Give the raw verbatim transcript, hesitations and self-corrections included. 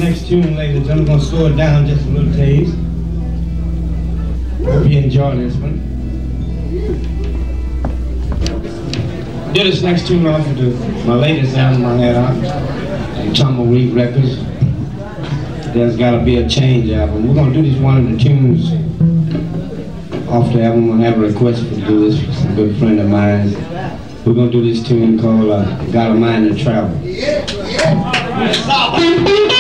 next tune, ladies and gentlemen. I'm gonna slow it down just a little taste. Hope you enjoy this one. Did this next tune off of the, my latest album I had out on Tumbleweed Records. There's Gotta Be a Change album. We're gonna do this one of the tunes off the album. I'm gonna have a request for to do this for some good friend of mine. We're gonna do this tune called uh, Got a Mind to Travel.